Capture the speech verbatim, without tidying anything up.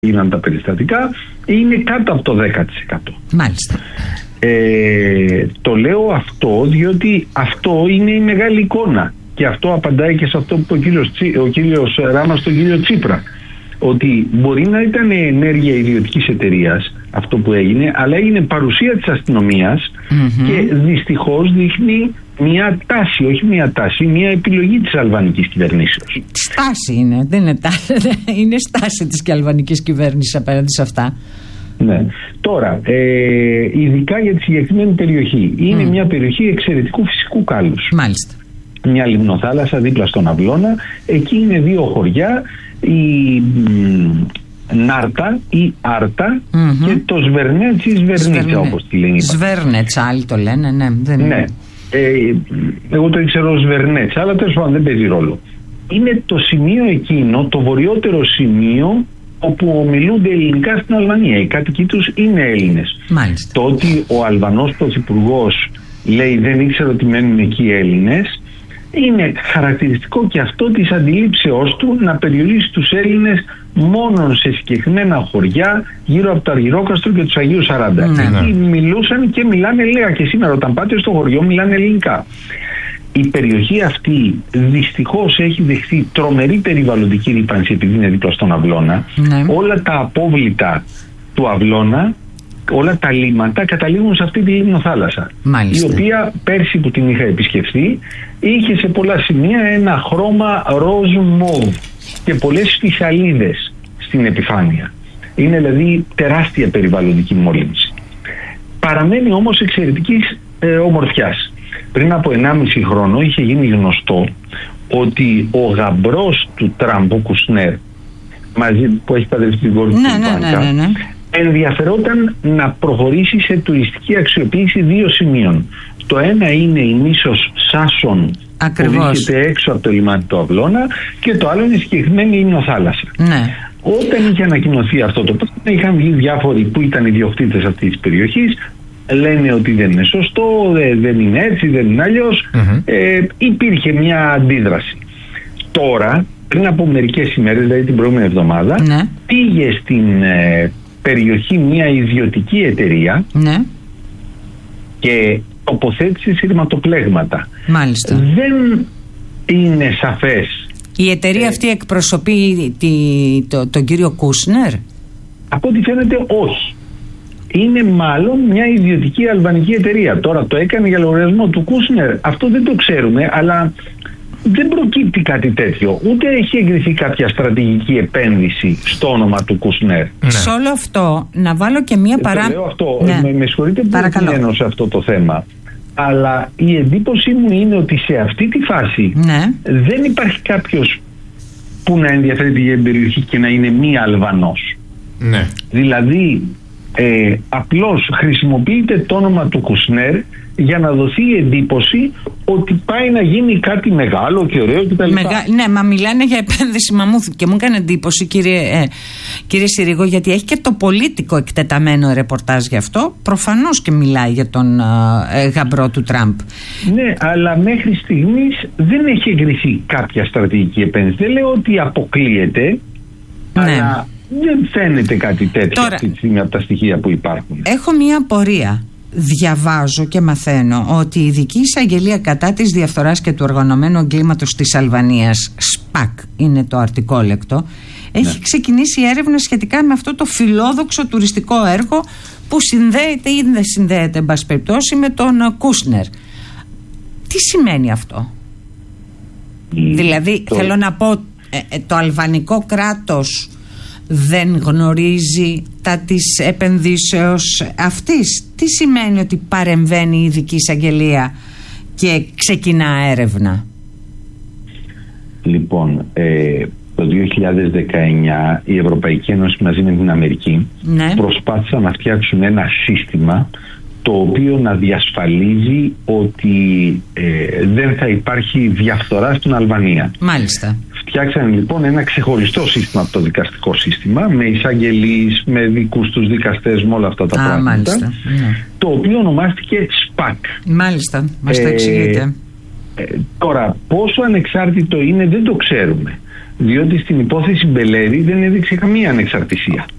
έγιναν τα περιστατικά, είναι κάτω από το δέκα τοις εκατό. Μάλιστα. Ε, το λέω αυτό διότι αυτό είναι η μεγάλη εικόνα και αυτό απαντάει και σε αυτό που είπε ο κύριος, Τσι, ο κύριος Ράμας στον κύριο Τσίπρα, ότι μπορεί να ήταν ενέργεια ιδιωτικής εταιρείας αυτό που έγινε, αλλά έγινε παρουσία της αστυνομίας mm-hmm. και δυστυχώς δείχνει μια τάση, όχι μια τάση, μια επιλογή της αλβανικής κυβερνήσεως. Στάση είναι, δεν είναι τάση, είναι στάση της και αλβανικής κυβέρνησης απέναντι σε αυτά. Ναι. Τώρα, ε, ειδικά για τη συγκεκριμένη περιοχή, είναι mm. μια περιοχή εξαιρετικού φυσικού κάλους. Μάλιστα. Μια λιμνοθάλασσα δίπλα στον Αυλώνα, εκεί είναι δύο χωριά, η Νάρτα ή Άρτα mm-hmm. και το Σβερνέτς ή Σβερνίτσα, όπως τη λένε. Σβέρνετς, άλλοι το λένε, ναι. Δεν ναι. Είναι. Ε, εγώ το ήξερα ως Σβερνέτς, αλλά τέλος πάντων δεν παίζει ρόλο. Είναι το σημείο εκείνο, το βορειότερο σημείο όπου ομιλούνται ελληνικά στην Αλβανία. Οι κάτοικοι τους είναι Έλληνες. Μάλιστα. Το ότι ο Αλβανός πρωθυπουργός λέει δεν ήξερα ότι μένουν εκεί Έλληνες, είναι χαρακτηριστικό και αυτό της αντιλήψεώς του να περιορίσει τους Έλληνες μόνο σε συγκεκριμένα χωριά γύρω από το Αργυρόκαστρο και τους Αγίους Σαράντα. Ναι, εκεί ναι. μιλούσαν και μιλάνε, λέγα και σήμερα όταν πάτε στο χωριό μιλάνε ελληνικά. Η περιοχή αυτή δυστυχώς έχει δεχθεί τρομερή περιβαλλοντική ρύπανση επειδή είναι δίπλα στον Αυλώνα. Ναι. Όλα τα απόβλητα του Αυλώνα, όλα τα λίμματα καταλήγουν σε αυτή τη λιμνοθάλασσα. Μάλιστα. Η οποία πέρσι που την είχα επισκεφθεί είχε σε πολλά σημεία ένα χρώμα ροζ μοβ και πολλές φυσαλίδες στην επιφάνεια. Είναι δηλαδή τεράστια περιβαλλοντική μόλυνση. Παραμένει όμως εξαιρετικής ε, ομορφιάς. Πριν από ενάμιση χρόνο είχε γίνει γνωστό ότι ο γαμπρός του Τραμπ, ο Κουσνέρ, μαζί που έχει παντρευτεί την κόρη του Ιβάνκα, ναι, ναι, ναι, ναι. ενδιαφερόταν να προχωρήσει σε τουριστική αξιοποίηση δύο σημείων. Το ένα είναι η νήσος Σάσον, ακριβώς, που βρίσκεται έξω από το λιμάνι του Αυλώνα, και το άλλο είναι η συγκεκριμένη λιμνοθάλασσα. Ναι. Όταν είχε ανακοινωθεί αυτό το πράγμα, είχαν βγει διάφοροι που ήταν ιδιοκτήτες αυτής της περιοχής, λένε ότι δεν είναι σωστό, δεν είναι έτσι, δεν είναι αλλιώς. Mm-hmm. Ε, υπήρχε μια αντίδραση. Τώρα, πριν από μερικές ημέρες, δηλαδή την προηγούμενη εβδομάδα, ναι. πήγε στην ε, περιοχή μια ιδιωτική εταιρεία, ναι. και τοποθέτησε σειρματοπλέγματα. Μάλιστα. Δεν είναι σαφές. Η εταιρεία ε, αυτή εκπροσωπεί τη, το, τον κύριο Κούσνερ? Από ό,τι φαίνεται όχι. Είναι μάλλον μια ιδιωτική αλβανική εταιρεία. Τώρα το έκανε για λογαριασμό του Κούσνερ, αυτό δεν το ξέρουμε, αλλά δεν προκύπτει κάτι τέτοιο. Ούτε έχει εγκριθεί κάποια στρατηγική επένδυση στο όνομα του Κούσνερ. Ναι. Σε όλο αυτό να βάλω και μια παρά... Λέω αυτό, ναι. με, με συγχωρείτε που δεν σε αυτό το θέμα, αλλά η εντύπωσή μου είναι ότι σε αυτή τη φάση, ναι. δεν υπάρχει κάποιος που να ενδιαφέρεται για την περιοχή και να είναι μη Αλβανός. Ναι. Δηλαδή ε, απλώς χρησιμοποιείται το όνομα του Κουσνέρ για να δοθεί η εντύπωση ότι πάει να γίνει κάτι μεγάλο και ωραίο κτλ. Μεγα... Ναι, μα μιλάνε για επένδυση μαμούθ και μου έκανε εντύπωση, κύριε, ε, κύριε Συρίγο, γιατί έχει και το πολίτικο εκτεταμένο ρεπορτάζ γι' αυτό. Προφανώς και μιλάει για τον ε, γαμπρό του Τραμπ. Ναι, αλλά μέχρι στιγμής δεν έχει εγκριθεί κάποια στρατηγική επένδυση. Δεν λέω ότι αποκλείεται, ναι. αλλά δεν φαίνεται κάτι τέτοιο. Τώρα, αυτή τη στιγμή από τα στοιχεία που υπάρχουν. Έχω μία απορία. Διαβάζω και μαθαίνω ότι η ειδική εισαγγελία κατά της διαφθοράς και του οργανωμένου εγκλήματος της Αλβανίας, ΣΠΑΚ είναι το αρτικόλεκτο, έχει ναι. ξεκινήσει έρευνα σχετικά με αυτό το φιλόδοξο τουριστικό έργο που συνδέεται ή δεν συνδέεται, εν πάση περιπτώσει, με τον Κούσνερ. Τι σημαίνει αυτό? Η... Δηλαδή το... θέλω να πω, ε, ε, το αλβανικό κράτος δεν γνωρίζει τα της επενδύσεως αυτής? Τι σημαίνει ότι παρεμβαίνει η ειδική εισαγγελία και ξεκινά έρευνα? Λοιπόν, ε, το δύο χιλιάδες δεκαεννιά η Ευρωπαϊκή Ένωση μαζί με την Αμερική, ναι. προσπάθησαν να φτιάξουν ένα σύστημα το οποίο να διασφαλίζει ότι ε, δεν θα υπάρχει διαφθορά στην Αλβανία. Μάλιστα. Φτιάξαν λοιπόν ένα ξεχωριστό σύστημα από το δικαστικό σύστημα, με εισαγγελείς, με δικούς τους δικαστές, με όλα αυτά τα Α, πράγματα. Μάλιστα. Ναι. Το οποίο ονομάστηκε ΣΠΑΚ. Μάλιστα, μας το εξηγείτε. Ε, ε, τώρα, πόσο ανεξάρτητο είναι δεν το ξέρουμε. Διότι στην υπόθεση Μπελέρη δεν έδειξε καμία ανεξαρτησία.